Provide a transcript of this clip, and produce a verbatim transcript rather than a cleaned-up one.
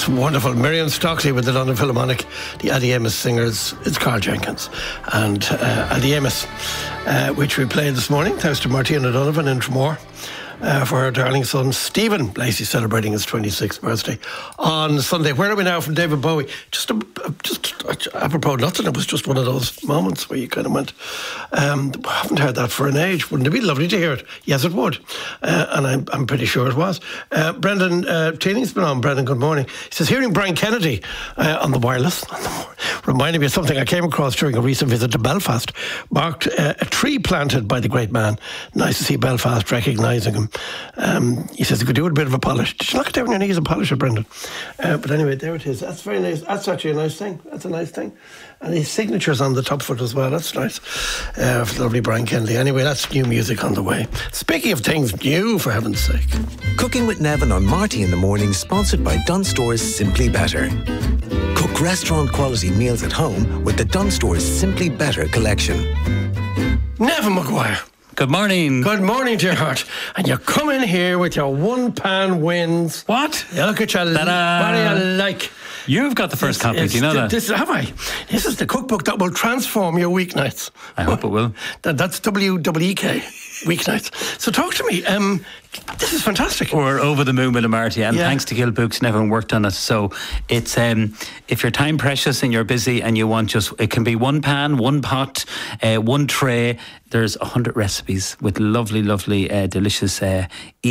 It's wonderful. Miriam Stockley with the London Philharmonic, the Addie Amos singers. It's Carl Jenkins and uh, Addie Amos, uh, which we played this morning, thanks to Martina Donovan in Tramore. Uh, for her darling son Stephen Lacey, celebrating his twenty-sixth birthday on Sunday. Where are we now from David Bowie? Just a, just apropos nothing, it was just one of those moments where you kind of went, um, I haven't heard that for an age. Wouldn't it be lovely to hear it? Yes, it would. Uh, and I'm, I'm pretty sure it was. Uh, Brendan uh, Teening's been on. Brendan, good morning. He says, hearing Brian Kennedy uh, on the wireless reminded me of something I came across during a recent visit to Belfast. Marked uh, a tree planted by the great man. Nice to see Belfast recognising him. Um, he says he could do with a bit of a polish. Did you knock it down on your knees and polish it, Brendan? Uh, but anyway, there it is. That's very nice. That's actually a nice thing. That's a nice thing. And his signature's on the top foot as well. That's nice. Uh, for lovely Brian Kennedy. Anyway, that's new music on the way. Speaking of things new, for heaven's sake. Cooking with Nevin on Marty in the Morning, sponsored by Dunnes Stores Simply Better. Cook restaurant quality meals at home with the Dunnes Stores Simply Better collection. Nevin Maguire. Good morning. Good morning, dear heart. And you come in here with your one-pan wins. What? You look at you. Ta-da. What do you like? You've got the first This copy, is do you know the- that? This, have I? This is the cookbook that will transform your weeknights. I hope it will. That, that's W E E K, weeknights. So talk to me. Um, this is fantastic. We're over the moon with a Marty, and Yeah. thanks to Gill Books, everyone worked on it. So it's um, if your time precious and you're busy and you want just, it can be one pan, one pot, uh, one tray. There's a hundred recipes with lovely, lovely, uh, delicious uh,